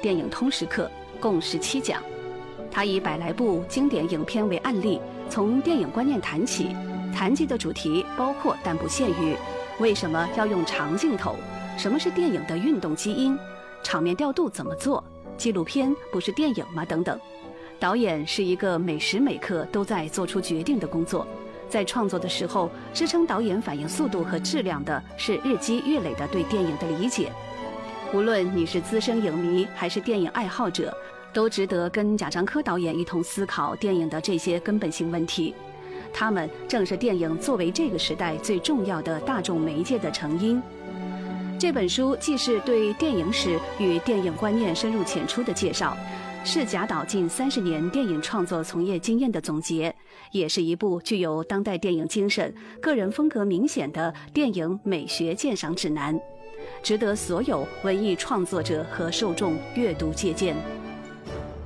电影通识课，共17讲。他以100来部经典影片为案例，从电影观念谈起，谈及的主题包括但不限于为什么要用长镜头，什么是电影的运动基因，场面调度怎么做，纪录片不是电影吗等等。导演是一个每时每刻都在做出决定的工作，在创作的时候，支撑导演反应速度和质量的是日积月累的对电影的理解。无论你是资深影迷还是电影爱好者，都值得跟贾樟柯导演一同思考电影的这些根本性问题。他们正是电影作为这个时代最重要的大众媒介的成因。这本书既是对电影史与电影观念深入浅出的介绍，是贾导近30年电影创作从业经验的总结，也是一部具有当代电影精神、个人风格明显的电影美学鉴赏指南，值得所有文艺创作者和受众阅读借鉴。